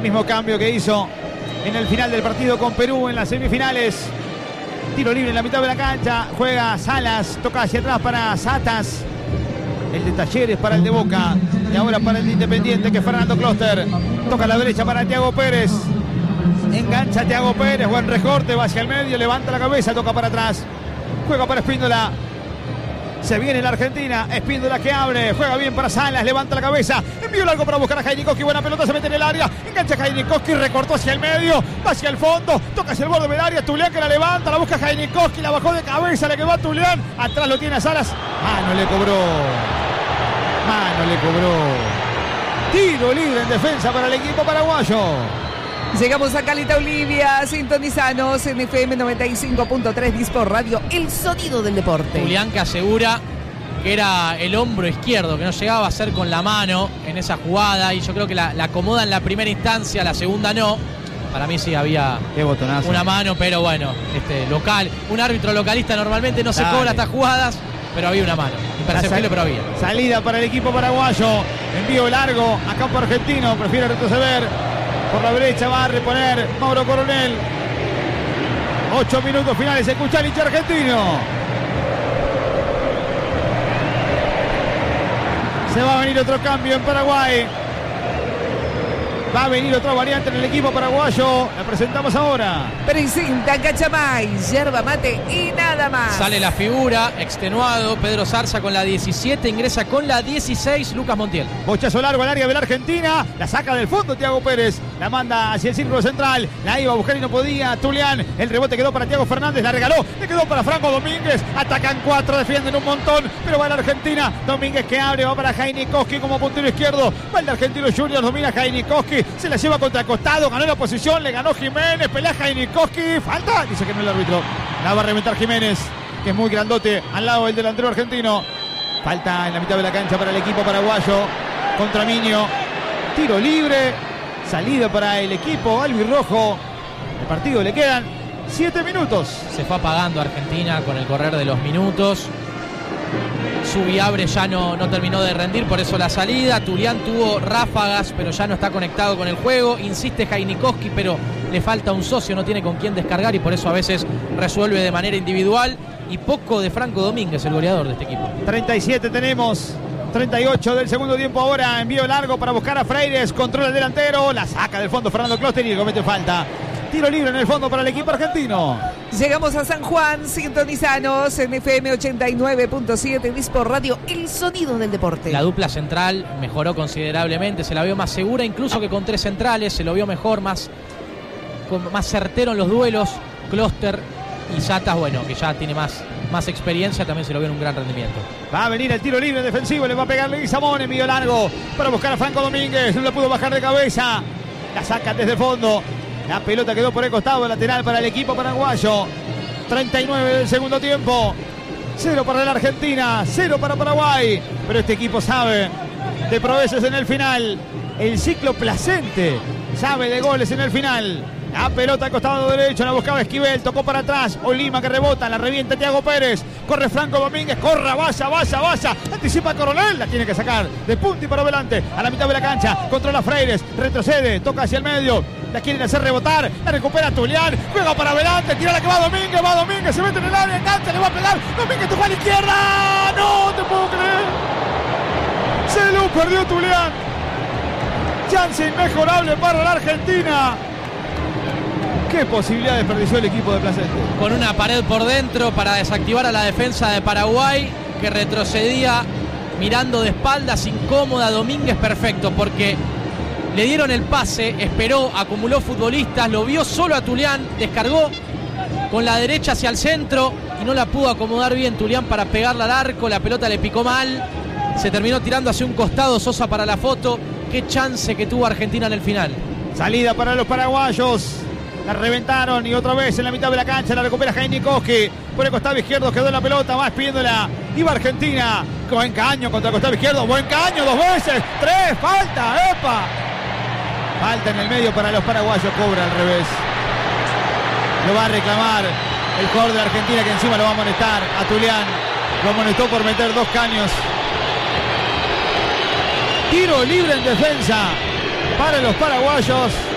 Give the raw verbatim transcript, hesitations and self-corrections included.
mismo cambio que hizo en el final del partido con Perú en las semifinales. Tiro libre en la mitad de la cancha. Juega Salas. Toca hacia atrás para Satas. El de Talleres para el de Boca. Y ahora para el de Independiente, que es Fernando Closter. Toca a la derecha para Thiago Pérez. Engancha a Thiago Pérez. Buen recorte. Va hacia el medio. Levanta la cabeza. Toca para atrás. Juega para Espíndola. Se viene la Argentina. Espíndola que abre. Juega bien para Salas. Levanta la cabeza. Envío largo para buscar a Jainikowski. Buena pelota. Se mete en el área. Engancha a Jainikowski. Recortó hacia el medio. Va hacia el fondo. Toca hacia el borde del área. Tulián que la levanta. La busca Jainikowski. La bajó de cabeza. Le quedó a Tulián. Atrás lo tiene a Salas. Mano le cobró. Mano le cobró. Tiro libre en defensa para el equipo paraguayo. Llegamos a Caleta Olivia, sintonizanos en F M noventa y cinco punto tres Dispor Radio, el sonido del deporte. Julián que asegura que era el hombro izquierdo, que no llegaba a hacer con la mano en esa jugada, y yo creo que la, la acomoda en la primera instancia, la segunda no. Para mí sí había Qué botonazo. Una mano, pero bueno, este local, un árbitro localista normalmente no se Dale. cobra estas jugadas, pero había una mano. Imperceptible, pero había. Salida para el equipo paraguayo. Envío largo a campo argentino. Prefiere retroceder. Por la derecha va a reponer Mauro Coronel. Ocho minutos finales. Escucha el hincha argentino. Se va a venir otro cambio en Paraguay. Va a venir otra variante en el equipo paraguayo. La presentamos ahora. Presenta Cachamay, yerba mate y nada más. Sale la figura, extenuado, Pedro Zarza con la diecisiete, ingresa con la dieciséis, Lucas Montiel. Bochazo largo al área de la Argentina. La saca del fondo Thiago Pérez. La manda hacia el círculo central. La iba a buscar y no podía. Tulián. El rebote quedó para Thiago Fernández. La regaló. Le quedó para Franco Domínguez. Atacan cuatro. Defienden un montón. Pero va la Argentina. Domínguez que abre. Va para Jainikowski como puntero izquierdo. Va el argentino Junior. Domina Jainikowski. Se la lleva contra el costado. Ganó la posición. Le ganó Jiménez. Pelea Jainikowski. Falta. Dice que no el árbitro. La va a reventar Jiménez, que es muy grandote al lado del delantero argentino. Falta en la mitad de la cancha para el equipo paraguayo. Contra Miño. Tiro libre. Salida para el equipo albirrojo. El partido le quedan siete minutos. Se fue apagando Argentina con el correr de los minutos. Subiabre ya no, no terminó de rendir, por eso la salida. Tulián tuvo ráfagas, pero ya no está conectado con el juego. Insiste Jainikowski, pero le falta un socio, no tiene con quién descargar y por eso a veces resuelve de manera individual. Y poco de Franco Domínguez, el goleador de este equipo. treinta y siete tenemos. treinta y ocho del segundo tiempo ahora. Envío largo para buscar a Freires. Controla el delantero. La saca del fondo Fernando Closter y comete falta. Tiro libre en el fondo para el equipo argentino. Llegamos a San Juan, sintonizanos en F M ochenta y nueve punto siete Dispor Radio, el sonido del deporte. La dupla central mejoró considerablemente, se la vio más segura incluso que con tres centrales, se lo vio mejor, más, con, más certero en los duelos. Closter y Satas, bueno, que ya tiene más, más experiencia, también se lo vio en un gran rendimiento. Va a venir el tiro libre defensivo, le va a pegar Leguizamón en medio largo para buscar a Franco Domínguez, no la pudo bajar de cabeza, la sacan desde el fondo. La pelota quedó por el costado lateral para el equipo paraguayo. treinta y nueve del segundo tiempo. Cero para la Argentina, cero para Paraguay. Pero este equipo sabe de proezas en el final. El ciclo placente sabe de goles en el final. La pelota al costado derecho, la buscaba Esquivel, tocó para atrás. Olima que rebota, la revienta Thiago Pérez. Corre Franco Domínguez, corra, vaya, vaya, vaya. Anticipa Coronel, la tiene que sacar de punta y para adelante. A la mitad de la cancha, controla Freires, retrocede, toca hacia el medio. La quieren hacer rebotar, la recupera Tulián, juega para adelante, tira la que va Domínguez, va Domínguez, se mete en el área, engancha, le va a pegar. Domínguez tocó a la izquierda, no te puedo creer. Se lo perdió Tulián. Chance inmejorable para la Argentina. ¿Qué posibilidad desperdició el equipo de Placente? Con una pared por dentro para desactivar a la defensa de Paraguay, que retrocedía mirando de espaldas, incómoda. Domínguez perfecto, porque le dieron el pase, esperó, acumuló futbolistas, lo vio solo a Tulián, descargó con la derecha hacia el centro y no la pudo acomodar bien Tulián para pegarla al arco. La pelota le picó mal, se terminó tirando hacia un costado. Sosa para la foto. Qué chance que tuvo Argentina en el final. Salida para los paraguayos. La reventaron y otra vez en la mitad de la cancha la recupera Jainikowski. Por el costado izquierdo quedó la pelota, va pidiéndola. Iba Argentina. Buen caño contra el costado izquierdo. Buen caño dos veces. Tres, falta, epa. Falta en el medio para los paraguayos, cobra al revés. Lo va a reclamar el jugador de Argentina, que encima lo va a amonestar a Tulián. Lo amonestó por meter dos caños. Tiro libre en defensa para los paraguayos.